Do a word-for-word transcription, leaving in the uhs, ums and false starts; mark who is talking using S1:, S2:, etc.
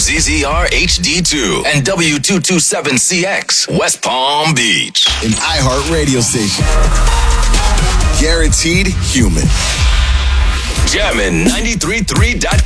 S1: Z Z R H D two and W two twenty-seven C X, West Palm Beach.
S2: An iHeart radio station. Guaranteed human.
S1: Jammin' ninety-three point three dot